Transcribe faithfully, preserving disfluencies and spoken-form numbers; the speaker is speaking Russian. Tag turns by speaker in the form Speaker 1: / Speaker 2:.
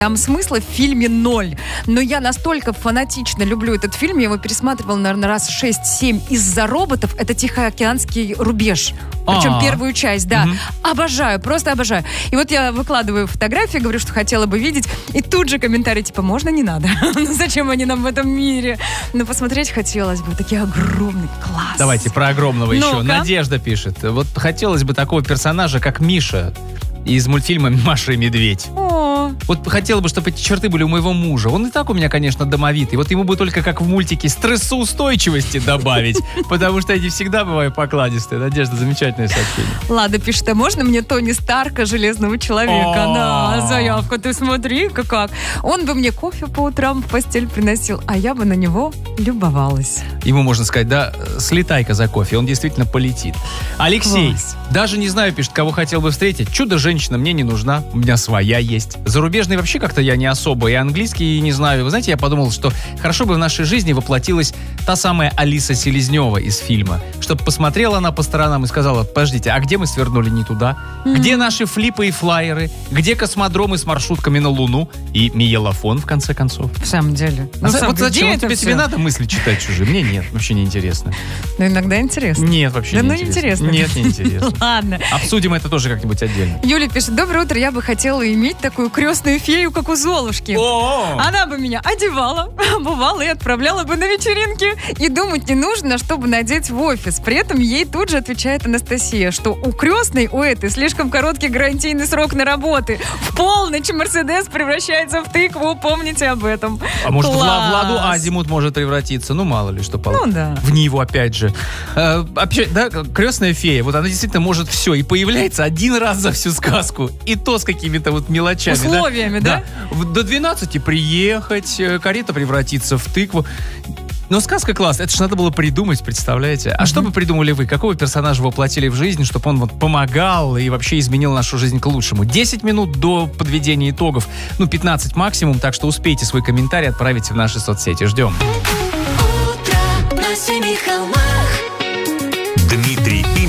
Speaker 1: Там смысла в фильме ноль. Но я настолько фанатично люблю этот фильм, я его пересматривала, наверное, раз шесть-семь из-за роботов. Это «Тихоокеанский рубеж». Причем А-а-а. первую часть, да. Угу. Обожаю, просто обожаю. И вот я выкладываю фотографии, говорю, что хотела бы видеть, и тут же комментарий, типа, можно, не надо? Ну зачем они нам в этом мире? Ну посмотреть хотелось бы, такие огромные, класс.
Speaker 2: Давайте про огромного
Speaker 1: Ну-ка.
Speaker 2: еще. Надежда пишет. Вот хотелось бы такого персонажа, как Миша из мультфильма «Маша и медведь».
Speaker 1: О,
Speaker 2: Вот хотела бы, чтобы эти черты были у моего мужа. Он и так у меня, конечно, домовитый. Вот ему бы только, как в мультике, стрессоустойчивости добавить, потому что я не всегда бываю покладистый. Надежда, замечательное сообщение.
Speaker 1: Лада пишет, а можно мне Тони Старка, Железного человека? На заявку, ты смотри-ка как. Он бы мне кофе по утрам в постель приносил, а я бы на него любовалась.
Speaker 2: Ему можно сказать, да, слетай-ка за кофе, он действительно полетит. Алексей,
Speaker 1: Класс.
Speaker 2: даже не знаю, пишет, кого хотел бы встретить. Чудо-женщина мне не нужна, у меня своя есть. Зарубежный вообще как-то я не особо, и английский не знаю. Вы знаете, я подумал, что хорошо бы в нашей жизни воплотилась та самая Алиса Селезнева из фильма, чтобы посмотрела она по сторонам и сказала, подождите, а где мы свернули не туда? Mm-hmm. Где наши флипы и флайеры? Где космодромы с маршрутками на Луну? И Миелофон, в конце концов.
Speaker 1: В самом деле.
Speaker 2: А
Speaker 1: Ну,
Speaker 2: за-
Speaker 1: сам,
Speaker 2: вот зачем
Speaker 1: где
Speaker 2: вот тебе,
Speaker 1: это
Speaker 2: тебе
Speaker 1: всё?
Speaker 2: надо мысли читать чужие? Мне нет, вообще не интересно.
Speaker 1: Ну, иногда интересно.
Speaker 2: Нет, вообще
Speaker 1: Да
Speaker 2: не
Speaker 1: ну
Speaker 2: интересно.
Speaker 1: интересно.
Speaker 2: Нет, не интересно.
Speaker 1: Ладно.
Speaker 2: Обсудим это тоже как-нибудь отдельно.
Speaker 1: Юля пишет, доброе утро, я бы хотела иметь такую крестную фею, как у Золушки.
Speaker 2: О!
Speaker 1: Она бы меня одевала, обувала и отправляла бы на вечеринки. И думать не нужно, чтобы надеть в офис. При этом ей тут же отвечает Анастасия, что у крестной, у этой, слишком короткий гарантийный срок на работы. В полночь Мерседес превращается в тыкву, помните об этом.
Speaker 2: А может, в Ла-
Speaker 1: Класс.
Speaker 2: Владу Азимут может превратиться. Ну, мало ли, что получится.
Speaker 1: Ну, да.
Speaker 2: В Ниву, опять же. Э, вообще, да, крестная фея, вот она действительно может все. И появляется один раз за всю сказку. И то с какими-то вот мелочами. да.
Speaker 1: Условиями, да?
Speaker 2: В- До двенадцати приехать, э, карета превратится в тыкву. Но сказка классная, это же надо было придумать, представляете? А что бы придумали вы? Какого персонажа воплотили в жизнь, чтобы он вот помогал и вообще изменил нашу жизнь к лучшему? десять минут до подведения итогов, ну, пятнадцать максимум, так что успейте свой комментарий отправить в наши соцсети. Ждем.
Speaker 3: Утро на семи холмах.
Speaker 4: Дмитрий